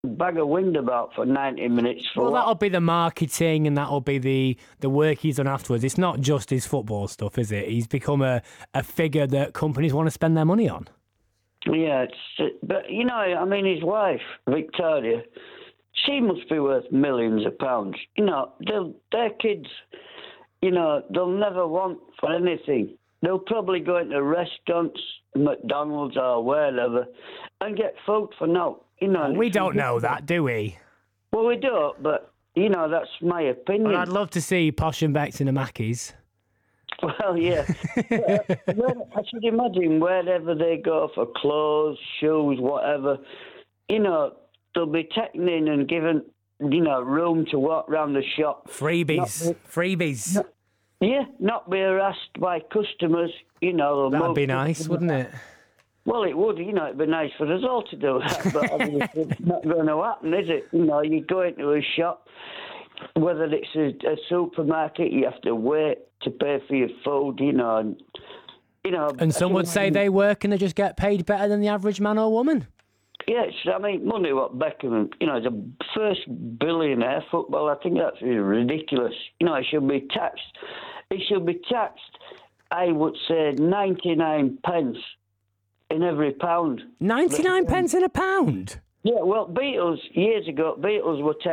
bag of wind about for 90 minutes for Well, what? that'll be the marketing and that'll be the work he's done afterwards. It's not just his football stuff, is it? He's become a figure that companies want to spend their money on. Yeah, but, I mean, his wife, Victoria, she must be worth millions of pounds. Their kids, they'll never want for anything. They'll probably go into restaurants, McDonald's or wherever, and get food for no. We don't know that, do we? Well, we don't, but, that's my opinion. Well, I'd love to see Posh and Bex in a Mackey's. Well, yeah. I should imagine wherever they go for clothes, shoes, whatever, they'll be taken in and given, room to walk around the shop. Freebies. Not be harassed by customers, That'd be nice, wouldn't it? Well, it would, it'd be nice for us all to do that, but obviously it's not going to happen, is it? You go into a shop, whether it's a supermarket, you have to wait to pay for your food, And some would say they work and they just get paid better than the average man or woman. Yes, I mean, money what Beckham, is a first billionaire footballer. I think that's ridiculous. It should be taxed. It should be taxed, I would say, 99 pence in every pound. 99 pence in a pound? Yeah, well, years ago, Beatles were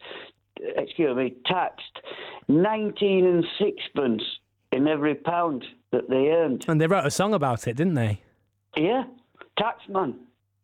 taxed 19 and sixpence in every pound that they earned. And they wrote a song about it, didn't they? Yeah, Taxman.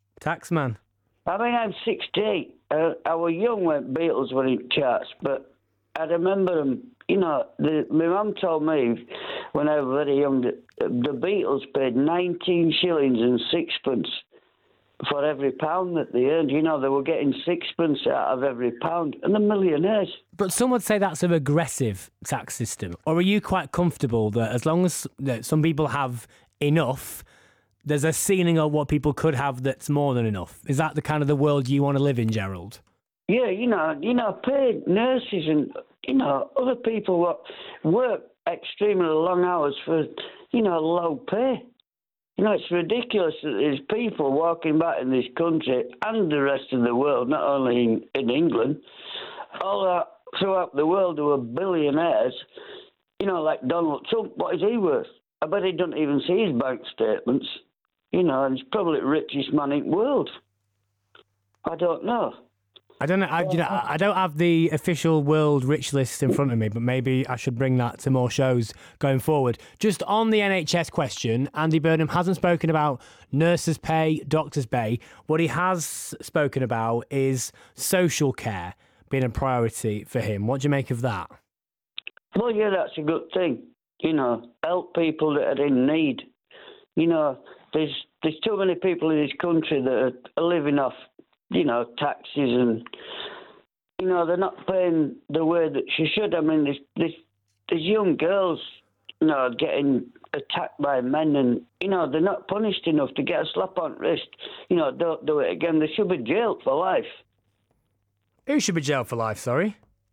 I mean, I'm 68. I was young when Beatles were in charts, but I remember them. My mum told me when I was very young that the Beatles paid 19 shillings and sixpence for every pound that they earned. They were getting sixpence out of every pound, and they're millionaires. But some would say that's a regressive tax system. Or are you quite comfortable that as long as some people have enough, there's a ceiling of what people could have that's more than enough? Is that the kind of the world you want to live in, Gerald? Yeah, paid nurses and, other people what work extremely long hours for, low pay. It's ridiculous that there's people walking about in this country and the rest of the world, not only in England, all throughout the world who are billionaires, like Donald Trump. What is he worth? I bet he doesn't even see his bank statements. And he's probably the richest man in the world. I don't know. I don't know. I don't have the official world rich list in front of me, but maybe I should bring that to more shows going forward. Just on the NHS question, Andy Burnham hasn't spoken about nurses' pay, doctors' pay. What he has spoken about is social care being a priority for him. What do you make of that? Well, yeah, that's a good thing. Help people that are in need. There's too many people in this country that are living off, taxes and, they're not paying the way that she should. I mean, there's young girls, getting attacked by men and, they're not punished enough to get a slap on the wrist. Don't do it again. They should be jailed for life. Who should be jailed for life, sorry?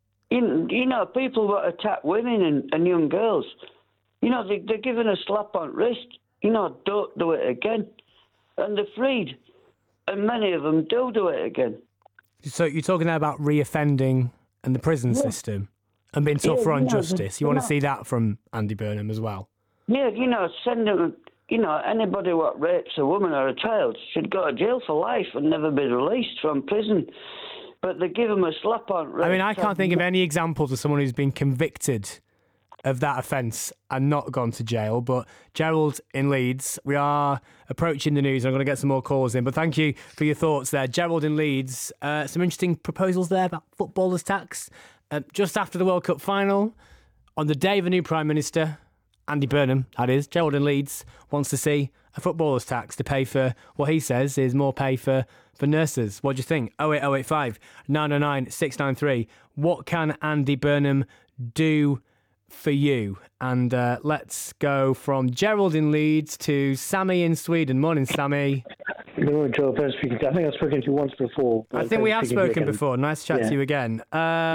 People that attack women and young girls, they're given a slap on the wrist. Don't do it again. And they're freed. And many of them do it again. So you're talking now about reoffending and the prison system and being tougher on justice. You want to see that from Andy Burnham as well? Yeah, send them, anybody what rapes a woman or a child should go to jail for life and never be released from prison. But they give them a slap on. I mean, I can't think of any examples of someone who's been convicted of that offence and not gone to jail. But Gerald in Leeds, we are approaching the news. I'm going to get some more calls in, but thank you for your thoughts there. Gerald in Leeds, some interesting proposals there about footballers' tax. Just after the World Cup final, on the day of a new Prime Minister, Andy Burnham, that is, Gerald in Leeds, wants to see a footballer's tax to pay for what he says is more pay for nurses. What do you think? 08085 909 693. What can Andy Burnham do for you? And let's go from Gerald in Leeds to Sammy in Sweden. Morning, Sammy. Good morning, Joe. I think I've spoken to you once before. I think we have spoken before. Nice to chat to you again.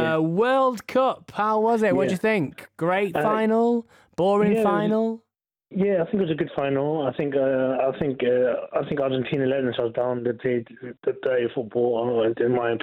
World Cup, how was it? What do you think? Great final? Boring final? Yeah, I think it was a good final. I think Argentina let themselves down. They played the dirty football, in my opinion.